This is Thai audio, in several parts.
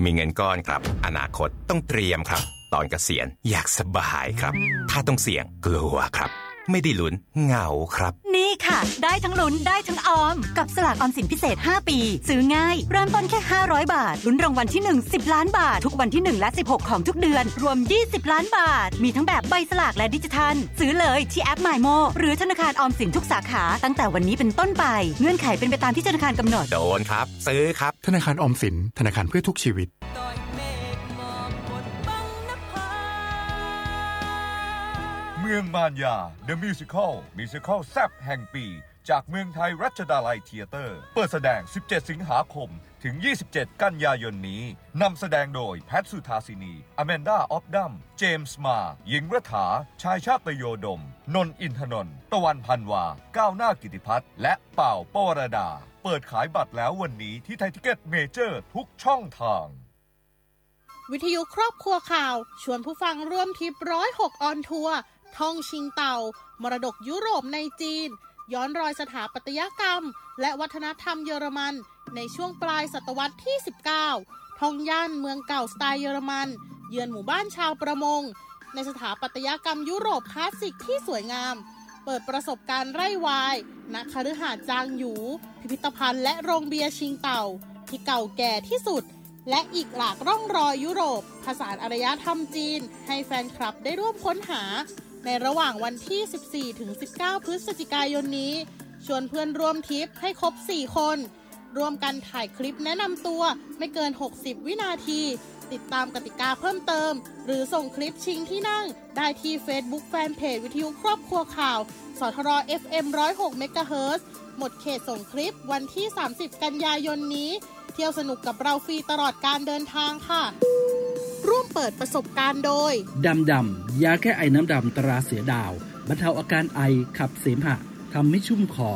มีเงินก้อนครับอนาคตต้องเตรียมครับตอนเกษียณอยากสบายครับถ้าต้องเสี่ยงกลัวครับไม่ได้ลุ้นเหงาครับนี่ค่ะได้ทั้งลุ้นได้ทั้งออมกับสลากออมสินพิเศษ5ปีซื้อง่ายเริ่มต้นแค่500บาทลุ้นรางวัลที่1 10ล้านบาททุกวันที่1และ16ของทุกเดือนรวม20ล้านบาทมีทั้งแบบใบสลากและดิจิทัลซื้อเลยที่แอป MyMo หรือธนาคารออมสินทุกสาขาตั้งแต่วันนี้เป็นต้นไปเงื่อนไขเป็นไปตามที่ธนาคารกำหนดโดนครับซื้อครับธนาคารออมสินธนาคารเพื่อทุกชีวิตเมืองมารยา The Musical แซ่บแห่งปีจากเมืองไทยรัชดาลัยเธียเตอร์เปิดแสดง17สิงหาคมถึง27กันยายนนี้นำแสดงโดยแพทสุธาสินีอแมนดาออฟดัมเจมส์มาหญิงรัฐาชายชาตโยดมนนท์อินทนนท์ตะวันพันวาก้าวหน้ากิติพัฒน์และเป่าปวรดาเปิดขายบัตรแล้ววันนี้ที่ไทยทิเก็ตเมเจอร์ทุกช่องทางวิทยุครอบครัวข่าวชวนผู้ฟังร่วมทริป106ออนทัวร์ท่องชิงเต่ามรดกยุโรปในจีนย้อนรอยสถาปัตยกรรมและวัฒนธรรมเยอรมันในช่วงปลายศตวรรษที่19ท่องย่านเมืองเก่าสไตล์เยอรมันเยือนหมู่บ้านชาวประมงในสถาปัตยกรรมยุโรปคลาสสิกที่สวยงามเปิดประสบการณ์ไร่วายณคฤหาสน์จางหยูพิพิธภัณฑ์และโรงเบียร์ชิงเต่าที่เก่าแก่ที่สุดและอีกหลากร่องรอยยุโรปผสานอารยธรรมจีนให้แฟนคลับได้ร่วมค้นหาในระหว่างวันที่ 14-19 พฤศจิกายนนี้ชวนเพื่อนร่วมทริปให้ครบ 4 คนร่วมกันถ่ายคลิปแนะนำตัวไม่เกิน 60 วินาทีติดตามกติกาเพิ่มเติมหรือส่งคลิปชิงที่นั่งได้ที่ Facebook Fanpage วิทยุครอบครัวข่าวสทร FM 106 เมกะเฮิรตซ์หมดเขตส่งคลิปวันที่ 30 กันยายนนี้เที่ยวสนุกกับเราฟรีตลอดการเดินทางค่ะร่วมเปิดประสบการณ์โดยดำยาแก้ไอน้ำดำตราเสือดาวบรรเทาอาการไอขับเสมหะทำให้ชุ่มคอ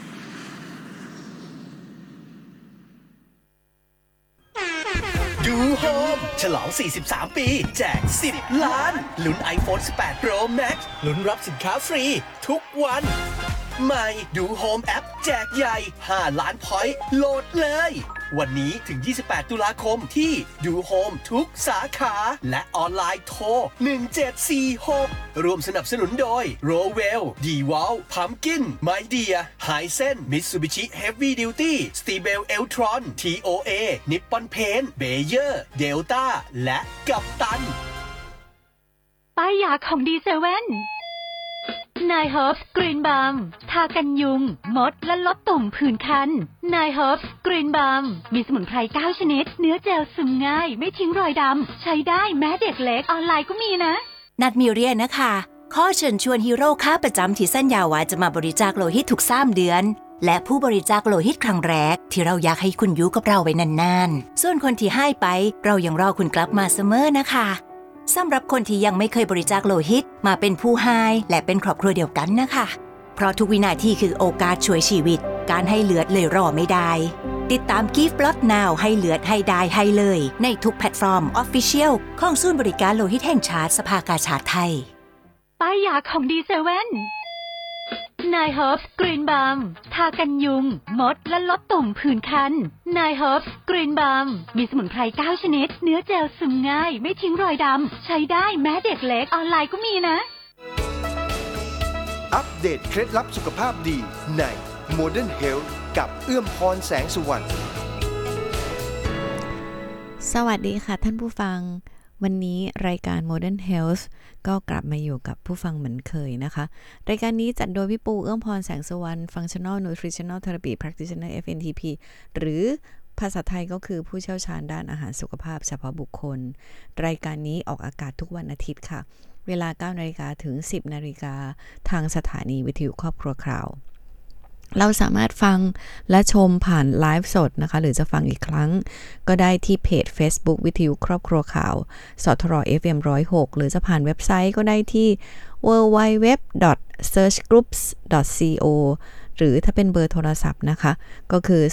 ดูโฮมฉลอง43ปีแจก10ล้านลุ้น iPhone 18 Pro Max ลุ้นรับสินค้าฟรีทุกวันใหม่ดูโฮมแอปแจกใหญ่5ล้านพอยต์โหลดเลยวันนี้ถึง28ตุลาคมที่ดูโฮมทุกสาขาและออนไลน์โทร1746ร่วมสนับสนุนโดย Rowell D-Wall Pumpkin My Dear Hisense Mitsubishi Heavy Duty Stebel Eltron TOA Nippon Paint Bayer Delta และกัปตันป้ายยาของดีเซเว่นนายเฮิร์บส์กรีนบัมทากันยุงมดและลดตุ่มผื่นคันนายเฮิร์บส์กรีนบัมมีสมุนไพร9ชนิดเนื้อเจลซึมง่ายไม่ทิ้งรอยดำใช้ได้แม้เด็กเล็กออนไลน์ก็มีนะนัดมิเรียนะคะข้อเชิญชวนฮีโร่ค้าประจำที่สัญญาว่าจะมาบริจาคโลหิตทุก3 เดือนและผู้บริจาคโลหิตครั้งแรกที่เราอยากให้คุณอยู่กับเราไว้นานๆส่วนคนที่ให้ไปเรายังรอคุณกลับมาเสมอนะคะสำหรับคนที่ยังไม่เคยบริจาคโลหิตมาเป็นผู้ให้และเป็นครอบครัวเดียวกันนะคะเพราะทุกวินาทีคือโอกาสช่วยชีวิตการให้เลือดเลยรอไม่ได้ติดตาม Give Blood Now ให้เลือดให้ได้ให้เลยในทุกแพลตฟอร์ม Official ของศูนย์บริการโลหิตแห่งชาติสภากาชาดไทยป้ายยาของดีเซเว่นนายเฮิร์บส์กรีนบัมทากันยุงมดและลดตุ่มผื่นคันนายเฮิร์บส์กรีนบัมมีสมุนไพร9ชนิดเนื้อเจลซึมง่ายไม่ทิ้งรอยดำใช้ได้แม้เด็กเล็กออนไลน์ก็มีนะอัปเดตเคล็ดลับสุขภาพดีใน Modern Health กับเอื้อมพรแสงสุวรรณสวัสดีค่ะท่านผู้ฟังวันนี้รายการ Modern Health ก็กลับมาอยู่กับผู้ฟังเหมือนเคยนะคะรายการนี้จัดโดยพี่ปูเอื้อมพรแสงสุวรรณ Functional Nutritional Therapy Practitioner FNTP หรือภาษาไทยก็คือผู้เชี่ยวชาญด้านอาหารสุขภาพเฉพาะบุคคลรายการนี้ออกอากาศทุกวันอาทิตย์ค่ะเวลา 9:00 นถึง 10:00 นทางสถานีวิทยุครอบครัวข่าวเราสามารถฟังและชมผ่านไลฟ์สดนะคะหรือจะฟังอีกครั้งก็ได้ที่เพจ Facebook วิทยุครอบครัวข่าวสทร FM 106หรือจะผ่านเว็บไซต์ก็ได้ที่ www.searchgroups.co หรือถ้าเป็นเบอร์โทรศัพท์นะคะก็คือ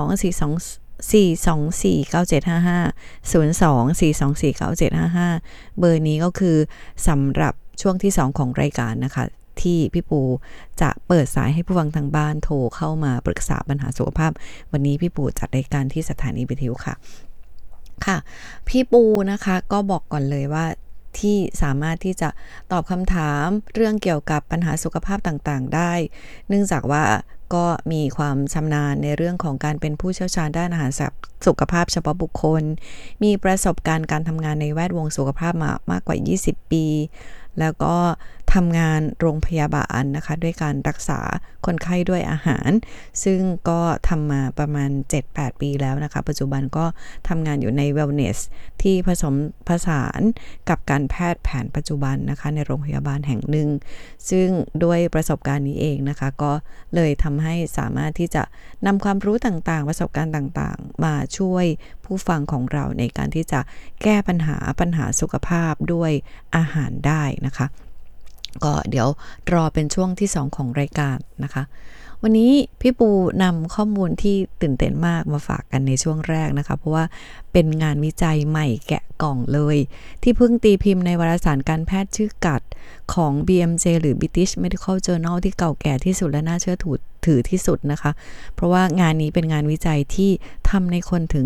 024249755 เบอร์นี้ก็คือสำหรับช่วงที่2ของรายการนะคะที่พี่ปูจะเปิดสายให้ผู้ฟังทางบ้านโทรเข้ามาปรึกษาปัญหาสุขภาพวันนี้พี่ปูจัดรายการที่สถานีวิทยุค่ะค่ะพี่ปูนะคะก็บอกก่อนเลยว่าที่สามารถที่จะตอบคำถามเรื่องเกี่ยวกับปัญหาสุขภาพต่างๆได้เนื่องจากว่าก็มีความชำนาญในเรื่องของการเป็นผู้เชี่ยวชาญด้านอาหารสุขภาพเฉพาะบุคคลมีประสบการณ์การทำงานในแวดวงสุขภาพมากกว่า20ปีแล้วก็ทำงานโรงพยาบาลนะคะด้วยการรักษาคนไข้ด้วยอาหารซึ่งก็ทำมาประมาณ 7-8 ปีแล้วนะคะปัจจุบันก็ทำงานอยู่ใน wellness ที่ผสมผสานกับการแพทย์แผนปัจจุบันนะคะในโรงพยาบาลแห่งหนึ่งซึ่งด้วยประสบการณ์นี้เองนะคะก็เลยทำให้สามารถที่จะนำความรู้ต่างๆประสบการณ์ต่างๆมาช่วยผู้ฟังของเราในการที่จะแก้ปัญหาสุขภาพด้วยอาหารได้นะคะก็เดี๋ยวรอเป็นช่วงที่2ของรายการนะคะวันนี้พี่ปูนำข้อมูลที่ตื่นเต้นมากมาฝากกันในช่วงแรกนะคะเพราะว่าเป็นงานวิจัยใหม่แกะกล่องเลยที่เพิ่งตีพิมพ์ในวารสารการแพทย์ชื่อกัดของ BMJ หรือ British Medical Journal ที่เก่าแก่ที่สุดและน่าเชื่อถือที่สุดนะคะเพราะว่างานนี้เป็นงานวิจัยที่ทำในคนถึง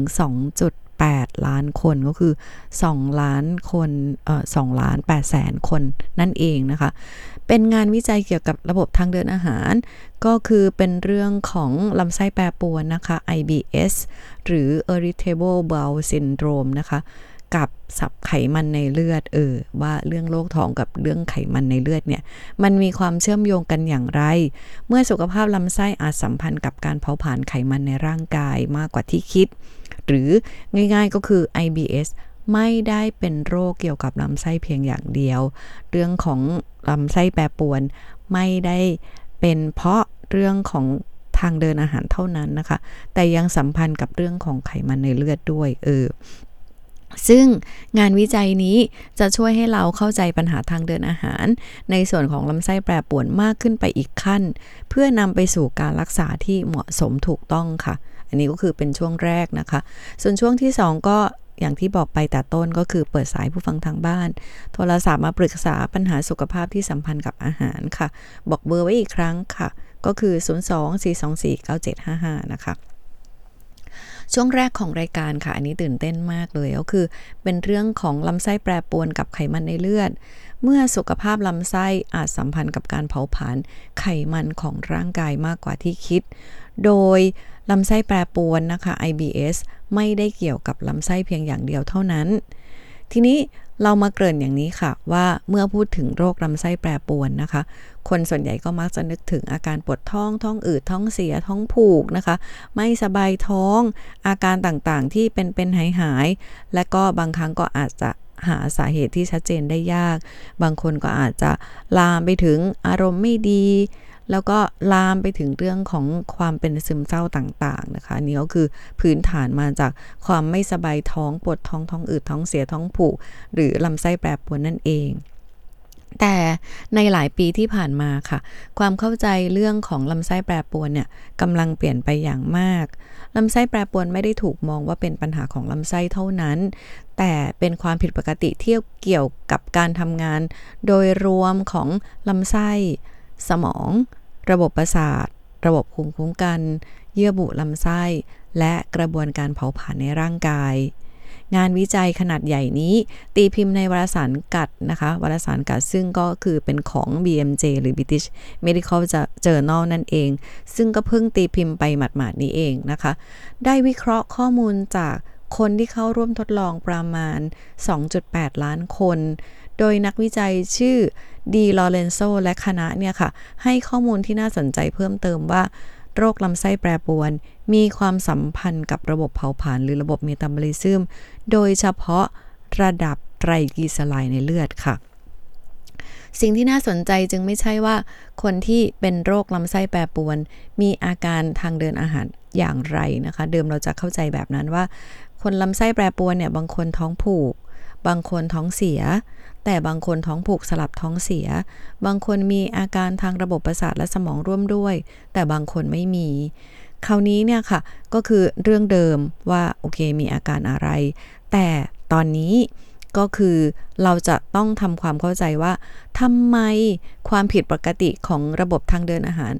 2.8 ล้านคนก็คือ2ล้านคน2ล้าน8แสนคนนั่นเองนะคะเป็นงานวิจัยเกี่ยวกับระบบทางเดินอาหารก็คือเป็นเรื่องของลำไส้แปรปรวนนะคะ IBS หรือ Irritable Bowel Syndrome นะคะกับสับไขมันในเลือดว่าเรื่องโรคท้องกับเรื่องไขมันในเลือดเนี่ยมันมีความเชื่อมโยงกันอย่างไรเมื่อสุขภาพลำไส้อาจสัมพันธ์กับการเผาผลาญไขมันในร่างกายมากกว่าที่คิดหรือง่ายๆก็คือ IBS ไม่ได้เป็นโรคเกี่ยวกับลำไส้เพียงอย่างเดียวเรื่องของลำไส้แปรปรวนไม่ได้เป็นเพราะเรื่องของทางเดินอาหารเท่านั้นนะคะแต่ยังสัมพันธ์กับเรื่องของไขมันในเลือดด้วยซึ่งงานวิจัยนี้จะช่วยให้เราเข้าใจปัญหาทางเดินอาหารในส่วนของลำไส้แปรปรวนมากขึ้นไปอีกขั้นเพื่อนำไปสู่การรักษาที่เหมาะสมถูกต้องค่ะอันนี้ก็คือเป็นช่วงแรกนะคะส่วนช่วงที่2ก็อย่างที่บอกไปแต่ต้นก็คือเปิดสายผู้ฟังทางบ้านโทรศัพท์มาปรึกษาปัญหาสุขภาพที่สัมพันธ์กับอาหารค่ะบอกเบอร์ไว้อีกครั้งค่ะก็คือ02-424-9755นะคะช่วงแรกของรายการค่ะอันนี้ตื่นเต้นมากเลยก็คือเป็นเรื่องของลำไส้แปรปรวนกับไขมันในเลือดเมื่อสุขภาพลำไส้อาจสัมพันธ์กับการเผาผลาญไขมันของร่างกายมากกว่าที่คิดโดยลำไส้แปรปรวนนะคะ IBS ไม่ได้เกี่ยวกับลำไส้เพียงอย่างเดียวเท่านั้นทีนี้เรามาเกริ่นอย่างนี้ค่ะว่าเมื่อพูดถึงโรคลำไส้แปรปรวนนะคะคนส่วนใหญ่ก็มักจะนึกถึงอาการปวดท้องอืดท้องเสียท้องผูกนะคะไม่สบายท้องอาการต่างๆที่เป็นหายและก็บางครั้งก็อาจจะหาสาเหตุที่ชัดเจนได้ยากบางคนก็อาจจะลามไปถึงอารมณ์ไม่ดีแล้วก็ลามไปถึงเรื่องของความเป็นซึมเศร้าต่างๆนะคะนี่ก็คือพื้นฐานมาจากความไม่สบายท้องปวดท้องอืดท้องเสียท้องผูกหรือลำไส้แปรปรวนนั่นเองแต่ในหลายปีที่ผ่านมาค่ะความเข้าใจเรื่องของลำไส้แปรปรวนเนี่ยกำลังเปลี่ยนไปอย่างมากลำไส้แปรปรวนไม่ได้ถูกมองว่าเป็นปัญหาของลำไส้เท่านั้นแต่เป็นความผิดปกติที่เกี่ยวกับการทำงานโดยรวมของลำไส้สมองระบบประสาทระบบภูมิคุ้มกันเยื่อบุลำไส้และกระบวนการเผาผลาญในร่างกายงานวิจัยขนาดใหญ่นี้ตีพิมพ์ในวารสารกัดนะคะวารสารกัดซึ่งก็คือเป็นของ BMJ หรือ British Medical Journal นั่นเองซึ่งก็เพิ่งตีพิมพ์ไปหมาดๆนี้เองนะคะได้วิเคราะห์ข้อมูลจากคนที่เข้าร่วมทดลองประมาณ 2.8 ล้านคนโดยนักวิจัยชื่อดีลอเรนโซและคณะเนี่ยค่ะให้ข้อมูลที่น่าสนใจเพิ่มเติมว่าโรคลำไส้แปรปรวนมีความสัมพันธ์กับระบบเผาผลาญหรือระบบเมตาบอลิซึมโดยเฉพาะระดับไตรกลีเซอไรด์ในเลือดค่ะสิ่งที่น่าสนใจจึงไม่ใช่ว่าคนที่เป็นโรคลำไส้แปรปรวนมีอาการทางเดินอาหารอย่างไรนะคะเดิมเราจะเข้าใจแบบนั้นว่าคนลำไส้แปรปรวนเนี่ยบางคนท้องผูกบางคนท้องเสียแต่บางคนท้องผูกสลับท้องเสียบางคนมีอาการทางระบบประสาทและสมองร่วมด้วยแต่บางคนไม่มีคราวนี้เนี่ยค่ะก็คือเรื่องเดิมว่าโอเคมีอาการอะไรแต่ตอนนี้ก็คือเราจะต้องทำความเข้าใจว่าทำไมความผิดปกติของระบบทางเดินอาหาร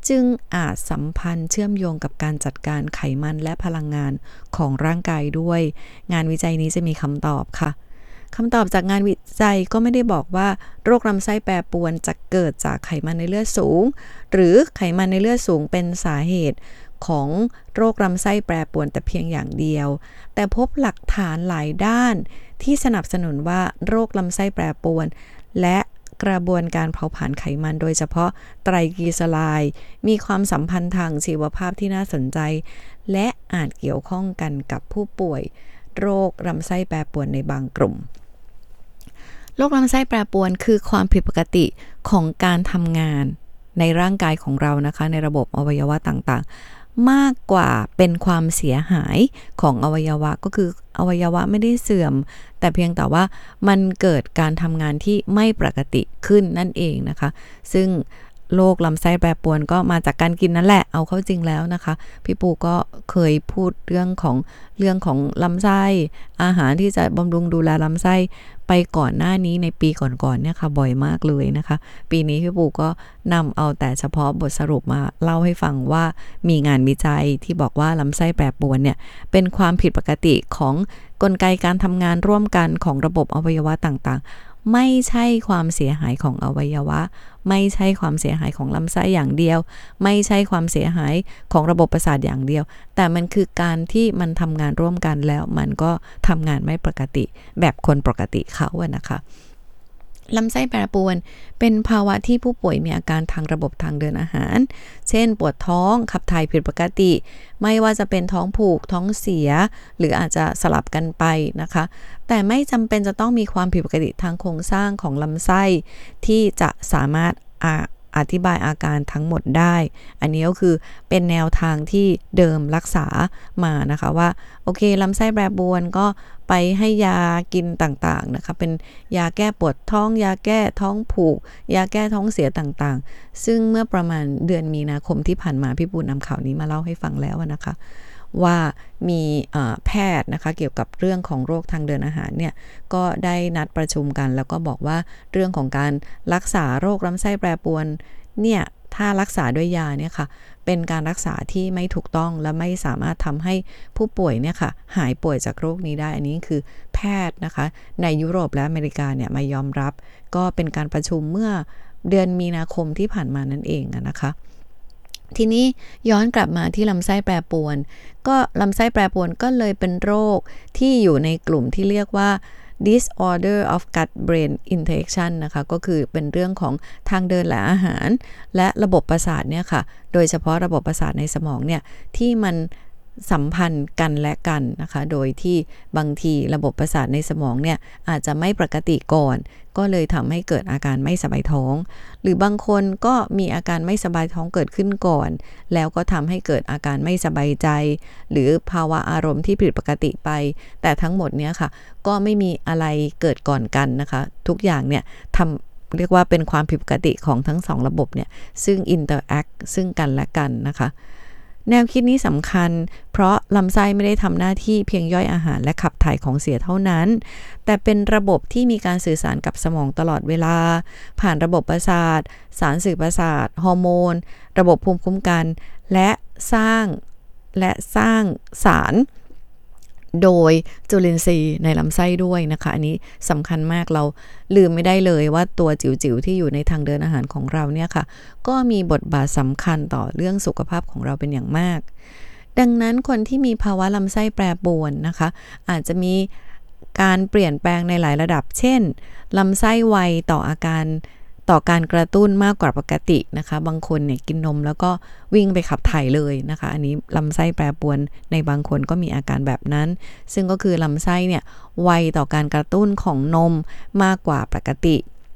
จึงอาจสัมพันธ์เชื่อมโยงกับการจัดการไขมันและพลังงานของร่างกายด้วยงานวิจัยนี้จะมีคำตอบค่ะคำตอบจากงานวิจัยก็ไม่ได้บอกว่าโรคลำไส้แปรปรวนจะเกิดจากไขมันในเลือดสูงหรือไขมันในเลือดสูงเป็นสาเหตุของโรคลำไส้แปรปรวนแต่เพียงอย่างเดียวแต่พบหลักฐานหลายด้านที่สนับสนุนว่าโรคลำไส้แปรปรวนและกระบวนการเผาผลาญไขมันโดยเฉพาะไตรกลีเซอไรด์มีความสัมพันธ์ทางชีวภาพที่น่าสนใจและอาจเกี่ยวข้องกันกับผู้ป่วยโรคลำไส้แปรปรวนในบางกลุ่มโรคลำไส้แปรปรวนคือความผิดปกติของการทำงานในร่างกายของเรานะคะในระบบอวัยวะต่างๆมากกว่าเป็นความเสียหายของอวัยวะก็คืออวัยวะไม่ได้เสื่อมแต่เพียงแต่ว่ามันเกิดการทำงานที่ไม่ปกติขึ้นนั่นเองนะคะซึ่งโรคลำไส้แปรปรวนก็มาจากการกินนั่นแหละเอาเข้าจริงแล้วนะคะพี่ปูก็เคยพูดเรื่องของลำไส้อาหารที่จะบำรุงดูแลลำไส้ไปก่อนหน้านี้ในปีก่อนๆเนี่ยค่ะบ่อยมากเลยนะคะปีนี้พี่ปูก็นำเอาแต่เฉพาะบทสรุปมาเล่าให้ฟังว่ามีงานวิจัยที่บอกว่าลำไส้แปรปรวนเนี่ยเป็นความผิดปกติของกลไกการทำงานร่วมกันของระบบอวัยวะต่างๆไม่ใช่ความเสียหายของอวัยวะไม่ใช่ความเสียหายของลำไส้อย่างเดียวไม่ใช่ความเสียหายของระบบประสาทอย่างเดียวแต่มันคือการที่มันทำงานร่วมกันแล้วมันก็ทำงานไม่ปกติแบบคนปกติเขาอะนะคะลำไส้แปรปรวนเป็นภาวะที่ผู้ป่วยมีอาการทางระบบทางเดินอาหารเช่นปวดท้องขับถ่ายผิดปกติไม่ว่าจะเป็นท้องผูกท้องเสียหรืออาจจะสลับกันไปนะคะแต่ไม่จำเป็นจะต้องมีความผิดปกติทางโครงสร้างของลำไส้ที่จะสามารถอธิบายอาการทั้งหมดได้อันนี้ก็คือเป็นแนวทางที่เดิมรักษามานะคะว่าโอเคลำไส้แปรปรวนก็ไปให้ยากินต่างๆนะคะเป็นยาแก้ปวดท้องยาแก้ท้องผูกยาแก้ท้องเสียต่างๆซึ่งเมื่อประมาณเดือนมีนาคมที่ผ่านมาพี่ปูนำข่าวนี้มาเล่าให้ฟังแล้วนะคะว่ามีแพทย์นะคะเกี่ยวกับเรื่องของโรคทางเดินอาหารเนี่ยก็ได้นัดประชุมกันแล้วก็บอกว่าเรื่องของการรักษาโรคลำไส้แปรปรวนเนี่ยถ้ารักษาด้วยยาเนี่ยค่ะเป็นการรักษาที่ไม่ถูกต้องและไม่สามารถทำให้ผู้ป่วยเนี่ยค่ะหายป่วยจากโรคนี้ได้อันนี้คือแพทย์นะคะในยุโรปและอเมริกาเนี่ยมายอมรับก็เป็นการประชุมเมื่อเดือนมีนาคมที่ผ่านมานั่นเองนะคะทีนี้ย้อนกลับมาที่ลำไส้แปรปรวนก็ลำไส้แปรปรวนก็เลยเป็นโรคที่อยู่ในกลุ่มที่เรียกว่า disorder of gut brain interaction นะคะก็คือเป็นเรื่องของทางเดินและอาหารและระบบประสาทเนี่ยค่ะโดยเฉพาะระบบประสาทในสมองเนี่ยที่มันสัมพันธ์กันและกันนะคะโดยที่บางทีระบบประสาทในสมองเนี่ยอาจจะไม่ปกติก่อนก็เลยทำให้เกิดอาการไม่สบายท้องหรือบางคนก็มีอาการไม่สบายท้องเกิดขึ้นก่อนแล้วก็ทำให้เกิดอาการไม่สบายใจหรือภาวะอารมณ์ที่ผิดปกติไปแต่ทั้งหมดเนี้ยค่ะก็ไม่มีอะไรเกิดก่อนกันนะคะทุกอย่างเนี่ยเรียกว่าเป็นความผิดปกติของทั้งสองระบบเนี่ยซึ่ง interact ซึ่งกันและกันนะคะแนวคิดนี้สำคัญเพราะลำไส้ไม่ได้ทำหน้าที่เพียงย่อยอาหารและขับถ่ายของเสียเท่านั้นแต่เป็นระบบที่มีการสื่อสารกับสมองตลอดเวลาผ่านระบบประสาทสารสื่อประสาทฮอร์โมนระบบภูมิคุ้มกันและสร้างสารโดยจุลินทรีย์ในลำไส้ด้วยนะคะอันนี้สำคัญมากเราลืมไม่ได้เลยว่าตัวจิ๋วๆที่อยู่ในทางเดินอาหารของเราเนี่ยค่ะก็มีบทบาทสำคัญต่อเรื่องสุขภาพของเราเป็นอย่างมากดังนั้นคนที่มีภาวะลำไส้แปรปรวนนะคะอาจจะมีการเปลี่ยนแปลงในหลายระดับเช่นลำไส้ไวต่อการกระตุ้นมากกว่าปกตินะคะบางคนเนี่ยกินนมแล้วก็วิ่งไปขับถ่ายเลยนะคะอันนี้ลำไส้แปรปรวนในบางคนก็มีอาการแบบนั้นซึ่งก็คือลำไส้เนี่ยไวต่อการกระตุ้นของนมมากกว่าปกติ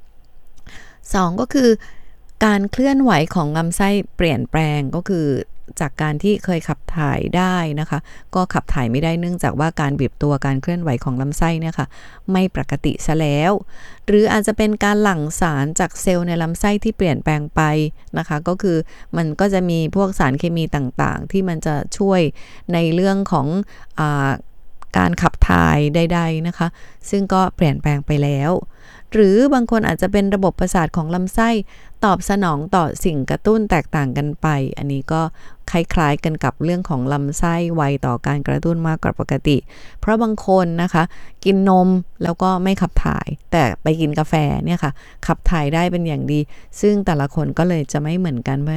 2ก็คือการเคลื่อนไหวของลำไส้เปลี่ยนแปลงก็คือจากการที่เคยขับถ่ายได้นะคะก็ขับถ่ายไม่ได้เนื่องจากว่าการบีบตัวการเคลื่อนไหวของลำไส้เนี่ยค่ะไม่ปกติซะแล้วหรืออาจจะเป็นการหลั่งสารจากเซลล์ในลำไส้ที่เปลี่ยนแปลงไปนะคะก็คือมันก็จะมีพวกสารเคมีต่างๆที่มันจะช่วยในเรื่องของการขับถ่ายใดๆนะคะซึ่งก็เปลี่ยนแปลงไปแล้วหรือบางคนอาจจะเป็นระบบประสาทของลำไส้ตอบสนองต่อสิ่งกระตุ้นแตกต่างกันไปอันนี้ก็คล้ายๆกันกับเรื่องของลำไส้ไวต่อการกระตุ้นมากกว่าปกติเพราะบางคนนะคะกินนมแล้วก็ไม่ขับถ่ายแต่ไปกินกาแฟเนี่ยค่ะขับถ่ายได้เป็นอย่างดีซึ่งแต่ละคนก็เลยจะไม่เหมือนกัน